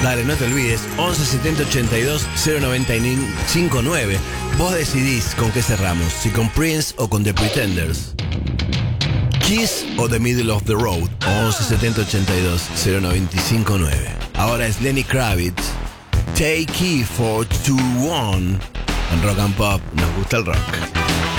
Dale, no te olvides, 11 70 82 095 9. Vos decidís con qué cerramos, si con Prince o con The Pretenders. Kiss o The Middle of the Road, 11 70 82 095 9. Ahora es Lenny Kravitz, Take Key for 2-1. En Rock and Pop, nos gusta el rock.